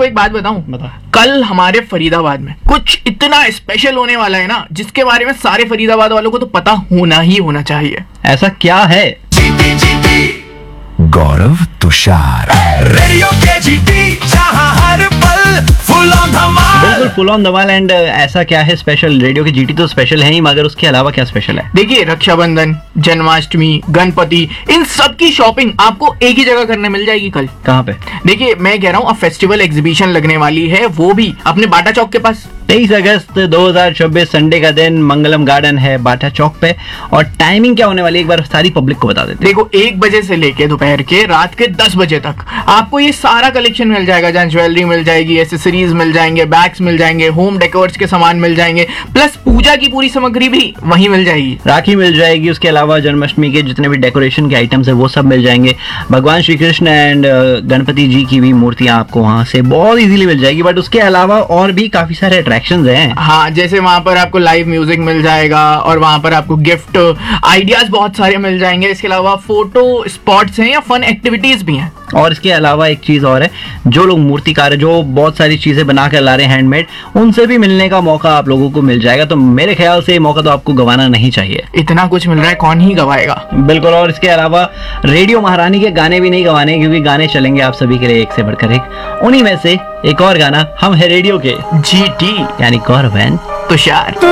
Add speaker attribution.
Speaker 1: आपको एक बात बताऊं, कल हमारे फरीदाबाद में कुछ इतना स्पेशल होने वाला है ना, जिसके बारे में सारे फरीदाबाद वालों को तो पता होना ही होना चाहिए।
Speaker 2: ऐसा क्या है?
Speaker 3: गौरव तुषार, रेडियो के जीटी, जहां हर पल फुल ऑन धमाल।
Speaker 2: बिल्कुल फुल ऑन धमाल। एंड ऐसा क्या है स्पेशल? रेडियो की जीटी तो स्पेशल है ही, मगर उसके अलावा क्या स्पेशल है?
Speaker 1: देखिए, रक्षाबंधन, जन्माष्टमी, गणपति, इन सब की शॉपिंग आपको एक ही जगह करने मिल जाएगी कल।
Speaker 2: कहाँ पे?
Speaker 1: देखिए, मैं कह रहा हूँ, अब फेस्टिवल एग्जीबिशन लगने वाली है, वो भी अपने बाटा चौक के पास।
Speaker 2: 23 अगस्त 2024 संडे का दिन, मंगलम गार्डन है बाटा चौक पे। और टाइमिंग क्या होने वाली है एक बार सारी पब्लिक को बता देते हैं।
Speaker 1: देखो, 1 बजे से लेके दोपहर के रात के 10 बजे तक आपको ये सारा कलेक्शन मिल जाएगा, जहाँ ज्वेलरी मिल जाएगी, एसेसरीज मिल जाएंगे, बैग्स मिल जाएंगे, होम डेकोर्स के सामान मिल जाएंगे, प्लस पूजा की पूरी सामग्री भी वहीं मिल जाएगी।
Speaker 2: राखी मिल जाएगी, उसके अलावा जन्माष्टमी के जितने भी डेकोरेशन के आइटम्स है वो सब मिल जाएंगे। भगवान श्री कृष्ण एंड गणपति जी की भी मूर्तियां आपको वहां से बहुत इजीली मिल जाएगी। बट उसके अलावा और भी काफी सारे अट्रैक्शंस हैं।
Speaker 1: हाँ, जैसे वहां पर आपको लाइव म्यूजिक मिल जाएगा, और वहां पर आपको गिफ्ट आइडियाज बहुत सारे मिल जाएंगे। इसके अलावा फोटो स्पॉट्स हैं या फन एक्टिविटीज भी हैं।
Speaker 2: और इसके अलावा एक चीज और है, जो लोग मूर्तिकार है, जो बहुत सारी चीजें बना कर ला रहे हैं हैंडमेड, उनसे भी मिलने का मौका आप लोगों को मिल जाएगा। तो मेरे ख्याल से ये मौका तो आपको गंवाना नहीं चाहिए।
Speaker 1: इतना कुछ मिल रहा है, कौन ही गवाएगा।
Speaker 2: बिल्कुल। और इसके अलावा रेडियो महारानी के गाने भी नहीं गंवाने, क्योंकि गाने चलेंगे आप सभी के लिए एक से बढ़कर एक। उन्हीं में से एक और गाना, हम है रेडियो के
Speaker 1: जीटी,
Speaker 2: यानी गौरव एंड
Speaker 1: तुषार।